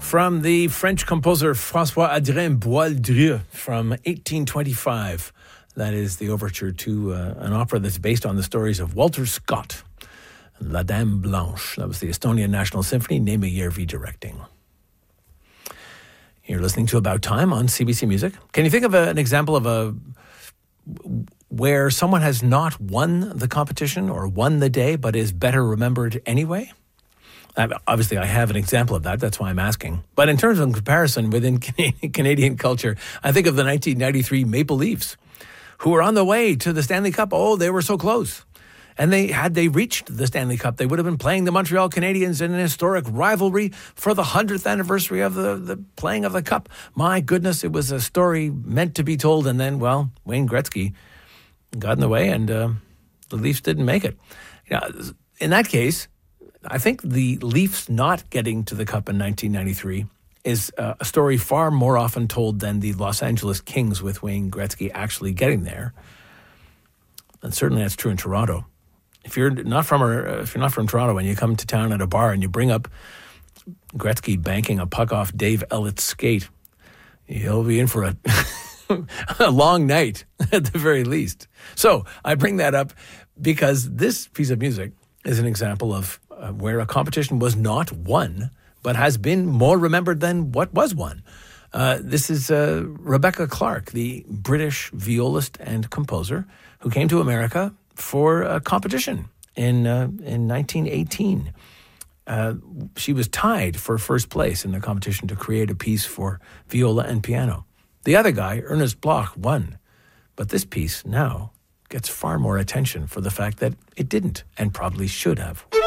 from the French composer François-Adrien Boileau from 1825. That is the overture to an opera that's based on the stories of Walter Scott, La Dame Blanche. That was the Estonian National Symphony, Neeme Järvi directing. You're listening to About Time on CBC Music. Can you think of an example of where someone has not won the competition or won the day but is better remembered anyway? Obviously, I have an example of that. That's why I'm asking. But in terms of comparison within Canadian culture, I think of the 1993 Maple Leafs, who were on the way to the Stanley Cup. Oh, they were so close. And had they reached the Stanley Cup, they would have been playing the Montreal Canadiens in an historic rivalry for the 100th anniversary of the playing of the Cup. My goodness, it was a story meant to be told. And then, well, Wayne Gretzky got in the way and the Leafs didn't make it. In that case, I think the Leafs not getting to the Cup in 1993 is a story far more often told than the Los Angeles Kings with Wayne Gretzky actually getting there. And certainly that's true in Toronto. If you're not from Toronto and you come to town at a bar and you bring up Gretzky banking a puck off Dave Ellitt's skate, you'll be in for a long night at the very least. So I bring that up because this piece of music is an example of where a competition was not won, but has been more remembered than what was won. This is Rebecca Clark, the British violist and composer who came to America for a competition in 1918. She was tied for first place in the competition to create a piece for viola and piano. The other guy, Ernest Bloch, won. But this piece now gets far more attention for the fact that it didn't and probably should have.